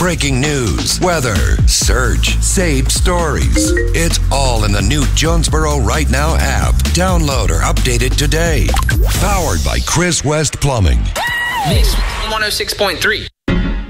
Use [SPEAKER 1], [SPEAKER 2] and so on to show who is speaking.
[SPEAKER 1] breaking news, weather, search, saved stories. It's all in the new Jonesboro Right Now app. Download or update it today. Powered by Chris West Plumbing.
[SPEAKER 2] Mix 106.3.